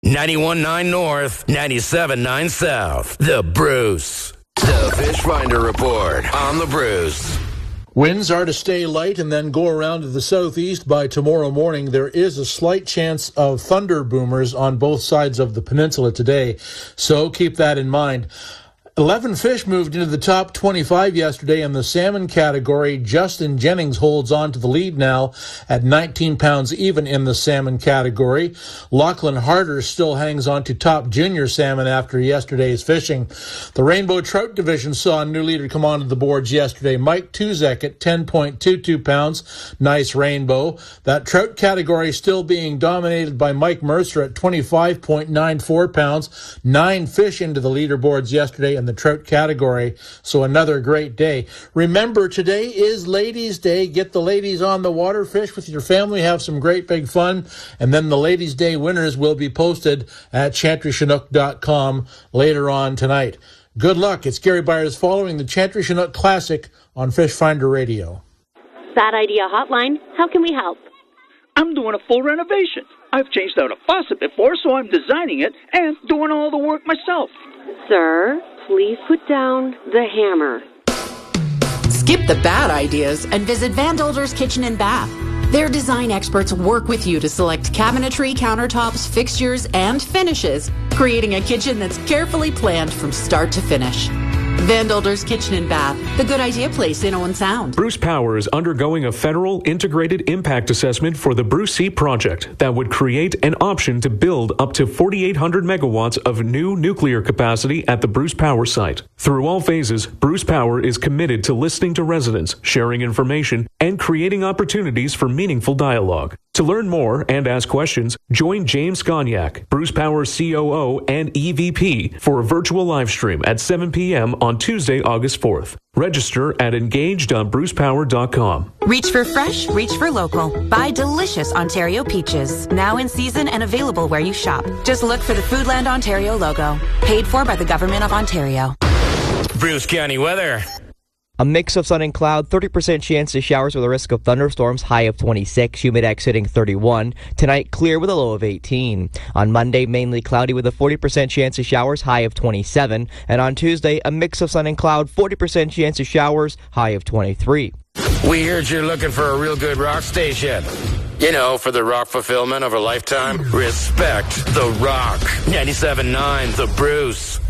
91.9 North, 97.9 South. The Bruce. The Fish Finder Report on The Bruce. Winds are to stay light and then go around to the southeast by tomorrow morning. There is a slight chance of thunder boomers on both sides of the peninsula today, so keep that in mind. 11 fish moved into the top 25 yesterday in the salmon category. Justin Jennings holds on to the lead now at 19 pounds even in the salmon category. Lachlan Harder still hangs on to top junior salmon after yesterday's fishing. The Rainbow Trout Division saw a new leader come onto the boards yesterday. Mike Tuzek at 10.22 pounds. Nice rainbow. That trout category still being dominated by Mike Mercer at 25.94 pounds. 9 fish into the leaderboards yesterday in the trout category, so another great day. Remember, today is Ladies' Day. Get the ladies on the water, fish with your family, have some great big fun, and then the Ladies' Day winners will be posted at ChantryChinook.com later on tonight. Good luck. It's Gary Byers following the Chantry Chinook Classic on Fish Finder Radio. Bad Idea Hotline. How can we help? I'm doing a full renovation. I've changed out a faucet before, so I'm designing it and doing all the work myself. Sir, please put down the hammer. Skip the bad ideas and visit Van Dolder's Kitchen and Bath. Their design experts work with you to select cabinetry, countertops, fixtures, and finishes, creating a kitchen that's carefully planned from start to finish. Van Dolder's Kitchen and Bath, the good idea place in Owen Sound. Bruce Power is undergoing a federal integrated impact assessment for the Bruce C project that would create an option to build up to 4,800 megawatts of new nuclear capacity at the Bruce Power site. Through all phases, Bruce Power is committed to listening to residents, sharing information, and creating opportunities for meaningful dialogue. To learn more and ask questions, join James Gonyak, Bruce Power COO and EVP, for a virtual live stream at 7 p.m. on Tuesday, August 4th. Register at engage.brucepower.com. Reach for fresh, reach for local. Buy delicious Ontario peaches. Now in season and available where you shop. Just look for the Foodland Ontario logo. Paid for by the Government of Ontario. Bruce County weather. A mix of sun and cloud, 30% chance of showers with a risk of thunderstorms, high of 26, humidex hitting 31. Tonight, clear with a low of 18. On Monday, mainly cloudy with a 40% chance of showers, high of 27. And on Tuesday, a mix of sun and cloud, 40% chance of showers, high of 23. We heard you're looking for a real good rock station. You know, for the rock fulfillment of a lifetime. Respect The Rock. 97.9 The Bruce.